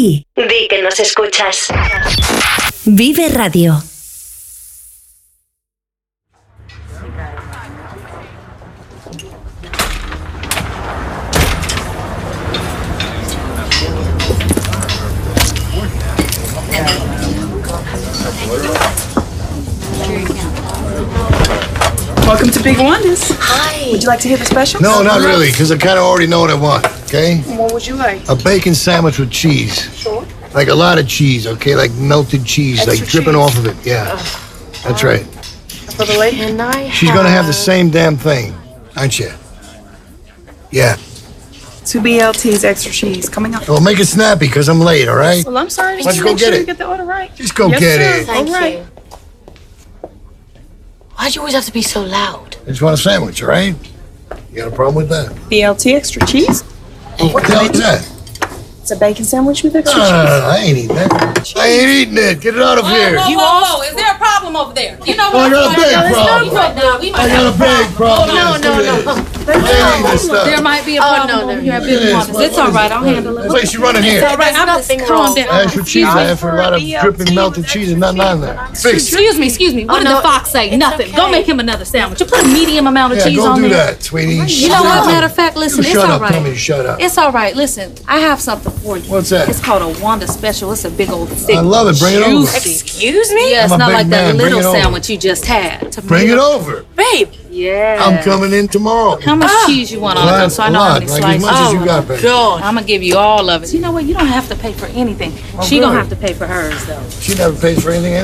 ti. Di que nos escuchas. Vive Radio. Welcome to Big Wonders. Hi. Would you like to hear the specials? No, not really, because I kind of already know what I want, okay? What would you like? A bacon sandwich with cheese. Sure. Like a lot of cheese, okay? Like melted cheese, Extra like dripping cheese. off of it, yeah. That's right. For the lady? And I She's gonna have the same damn thing, aren't you? Yeah. 2 BLTs, extra cheese, coming up. Well, make it snappy, because I'm late, all right? Well, I'm sorry. Let's go Make sure get you it. get the order right. Just go Yes, get sir. it. Thank All right. you. Why'd you always have to be so loud? I just want a sandwich, all right? You got a problem with that? BLT, extra cheese. What the hell is that? It's a bacon sandwich with No, extra no, cheese. no, no, I ain't eating that. I ain't eating it. Get it out of here. Whoa, is there a problem over there? You know Oh, I what? got a big problem. We I might got have a big problem. No. I ain't eating this stuff. There might be a Oh, problem no, over no, here at It Big is. Wonders. What It's all is right. it? I'll handle it. It's like she running here. All right, I'm nothing calm wrong. down. Extra cheese. I have for a lot of dripping melted cheese and nothing on there. Fix it. Excuse me. What did no, the fox say? it's Nothing. okay. Go make him another sandwich. You put a medium amount of Yeah, cheese go on do there. that, sweetie. You know what? Matter of fact, listen, You it's shut all up. Tell me right. to shut up. It's all right. Listen, I have something for you. What's that? It's called a Wanda special. It's a big old thick. I love it. Bring it over. juicy. Excuse me? Yeah, it's I'm a not big like man. that Bring little it over. sandwich you just had. Bring it over. Babe. Yeah. I'm coming in tomorrow. How much cheese you want on it, though, so I know how many Like as slices? much as you got, baby. God. I'm gonna give you all of it. You know what? You don't have to pay for anything. She good. gonna have to pay for hers though. She never pays for anything